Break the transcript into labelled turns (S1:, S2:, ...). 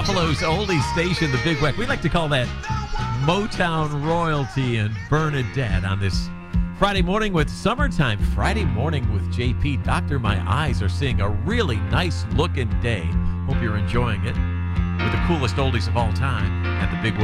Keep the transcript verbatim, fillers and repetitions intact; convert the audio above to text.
S1: Buffalo's oldie station, the Big Weck. We like to call that Motown royalty and Bernadette on this Friday morning with Summertime. Friday morning with J P. Doctor, my eyes are seeing a really nice looking day. Hope you're enjoying it with the coolest oldies of all time and the Big Weck.